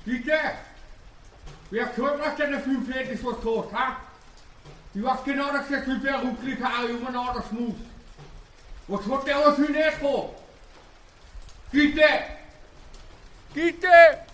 Bitte? Wer gehört, was denn für ein Pferd ist, was tot, ha? Ich weiß genau, dass der Typ der ruckelig hat, immer noch das muss. Was hat der aber für ein Netto? Bitte? Bitte?